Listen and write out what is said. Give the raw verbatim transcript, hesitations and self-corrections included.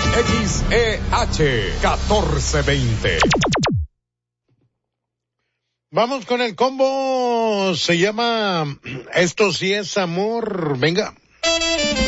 X E H catorce veinte. Vamos con el combo, se llama Esto sí es amor, venga.